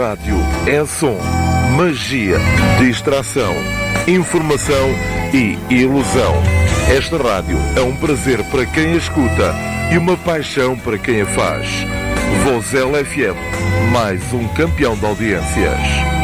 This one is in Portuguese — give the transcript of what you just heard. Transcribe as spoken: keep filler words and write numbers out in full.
rádio é som, magia, distração, informação e ilusão. Esta rádio é um prazer para quem a escuta e uma paixão para quem a faz. Vozela F M, mais um campeão de audiências.